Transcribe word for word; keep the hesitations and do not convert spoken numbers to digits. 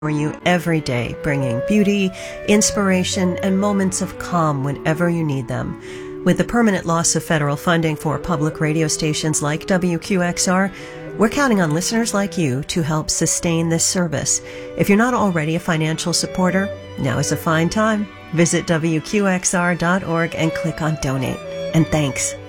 for you every day, bringing beauty, inspiration, and moments of calm whenever you need them. With the permanent loss of federal funding for public radio stations like W Q X R, we're counting on listeners like you to help sustain this service. If you're not already a financial supporter, now is a fine time. Visit W Q X R dot org and click on Donate. And thanks.